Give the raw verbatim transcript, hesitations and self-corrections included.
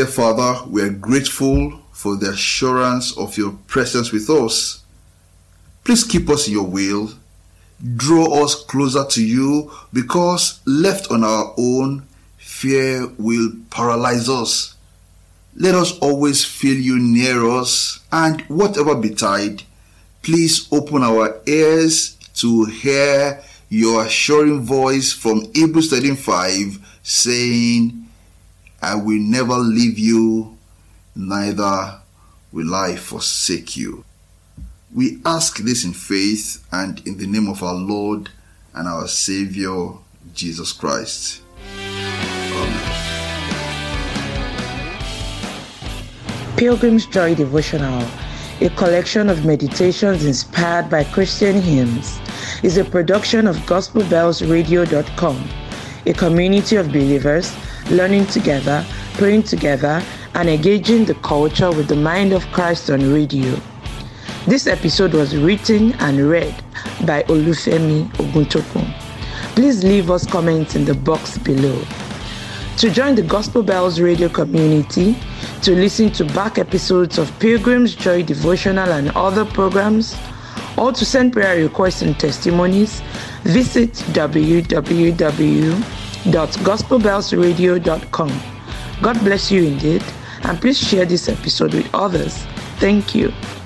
Father, we are grateful for the assurance of your presence with us. Please keep us in your will. Draw us closer to you, because left on our own, fear will paralyze us. Let us always feel you near us, and whatever betide, please open our ears to hear your assuring voice from Hebrews thirteen five, saying, I will never leave you, neither will I forsake you. We ask this in faith and in the name of our Lord and our Savior, Jesus Christ. Amen. Pilgrim's Joy Devotional, a collection of meditations inspired by Christian hymns, is a production of gospel bells radio dot com, a community of believers learning together, praying together, and engaging the culture with the mind of Christ on radio. This episode was written and read by Olufemi Oguntokun. Please leave us comments in the box below. To join the Gospel Bells radio community, to listen to back episodes of Pilgrim's Joy Devotional and other programs, or to send prayer requests and testimonies, visit w w w dot gospel bells radio dot com. God bless you indeed, and please share this episode with others. Thank you.